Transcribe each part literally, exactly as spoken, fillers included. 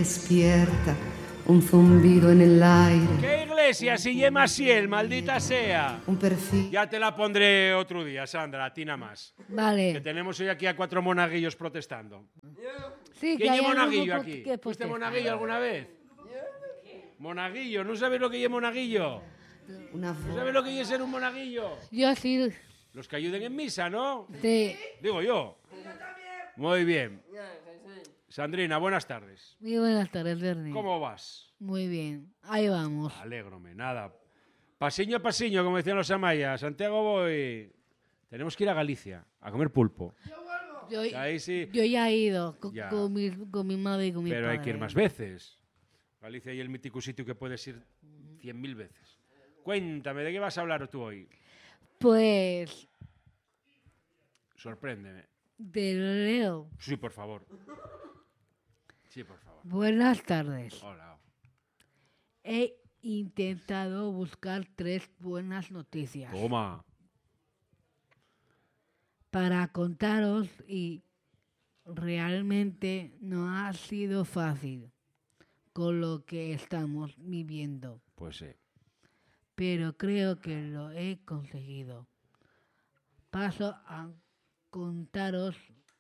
despierta, un zumbido en el aire. ¿Qué iglesia si llama Maciel, maldita sea? Un perfil. Ya te la pondré otro día, Sandra, a ti nada más. Vale. Que tenemos hoy aquí a cuatro monaguillos protestando. Sí, que ¿Quién hay es monaguillo alguno aquí? que ¿Fuiste protesta. monaguillo alguna vez? Monaguillo, ¿no sabes lo que es monaguillo? Una ¿No sabes lo que es ser un monaguillo? Yo sí. Los que ayuden en misa, ¿no? Sí. Digo yo. Muy bien. Sandrina, buenas tardes. Muy buenas tardes, Bernie. ¿Cómo vas? Muy bien. Ahí vamos. Alégrome, nada. Pasiño a pasiño, como decían los amayas. Santiago voy. Tenemos que ir a Galicia a comer pulpo. Yo, Ahí sí. yo ya he ido con, Ya. con mi, con mi madre y con mi Pero padre. hay que ir más veces. Galicia y el mítico sitio que puedes ir cien mil veces. Cuéntame, ¿de qué vas a hablar tú hoy? Pues Sorpréndeme. te lo leo. Sí, por favor. Sí, por favor. Buenas tardes. Hola. He intentado buscar tres buenas noticias Toma. para contaros y realmente no ha sido fácil con lo que estamos viviendo, Pues sí. pero creo que lo he conseguido. Paso a contaros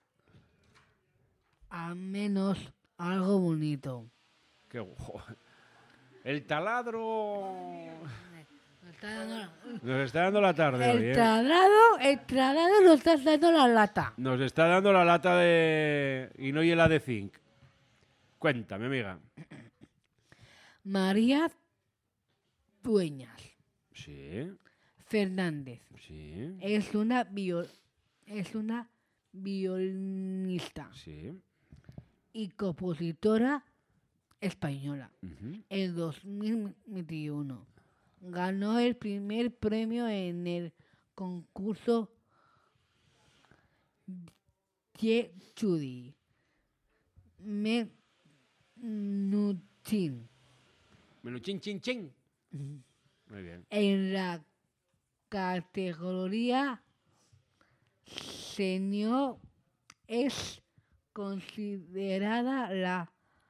al menos algo bonito. Qué gujo. El taladro. Me está dando- Nos está dando la tarde hoy, El ¿eh? traslado, el traslado nos está dando la lata. Nos está dando la lata de... y no hiela de zinc. Cuéntame, amiga. María Dueñas Sí, Fernández sí, es una bio- es una violinista sí. y compositora española. Ujú. En dos mil veintiuno ganó el primer premio en el concurso Ye Chudi Menuchin Menú chin, chin, chin. Muy bien. en la categoría senior. Es considerada la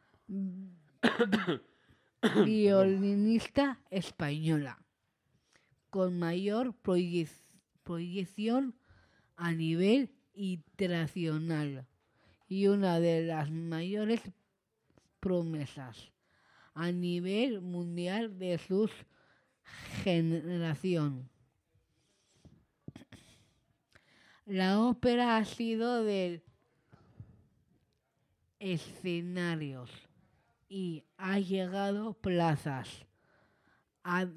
violinista española con mayor proyec- proyección a nivel internacional y una de las mayores promesas a nivel mundial de su generación. La ópera ha sido de escenarios y ha llegado plazas, a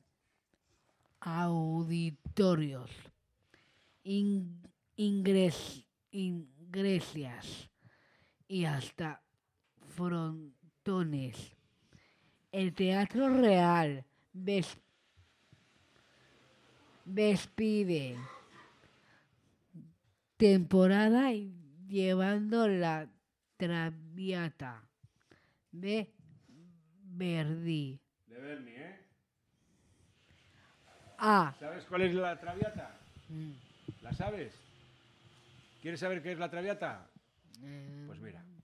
auditorios, in- ingres- iglesias y hasta frontones. El Teatro Real ves- despide temporada y llevando la Traviata de Verdi. De Berni, ¿eh? Ah, ¿Sabes cuál es la traviata? mm, ¿La sabes? ¿Quieres saber qué es la traviata? eh, Pues mira.